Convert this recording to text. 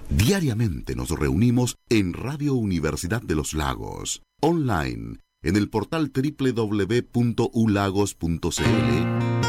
Diariamente nos reunimos en Radio Universidad de los Lagos, online, en el portal www.ulagos.cl